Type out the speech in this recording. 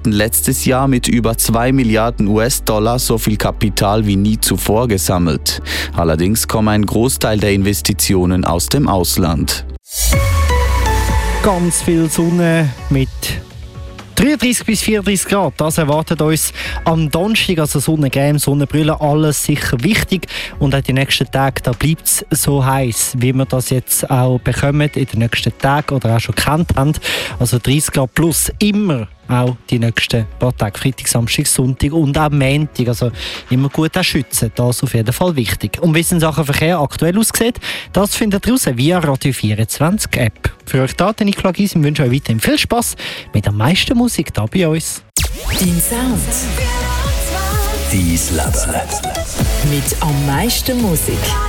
hätten letztes Jahr mit über 2 Milliarden US-Dollar so viel Kapital wie nie zuvor gesammelt. Allerdings kommt ein Großteil der Investitionen aus dem Ausland. Ganz viel Sonne mit 33 bis 34 Grad, das erwartet uns am Donnerstag, also Sonnengräm, Sonnenbrille, alles sicher wichtig. Und auch die nächsten Tage, da bleibt es so heiß, wie wir das jetzt auch bekommen in den nächsten Tagen oder auch schon kennt haben. Also 30 Grad plus immer auch die nächsten paar Tage, Freitag, Samstag, Sonntag und auch Montag. Also immer gut auch schützen, das ist auf jeden Fall wichtig. Und wie es in Sachen Verkehr aktuell aussieht, das findet ihr raus via Radio 24 App. Für euch da, Nicola Gysi, ich wünsche euch weiterhin viel Spass mit am meisten Musik da bei uns. Dein Sound. Dein Leben. Mit am meisten Musik.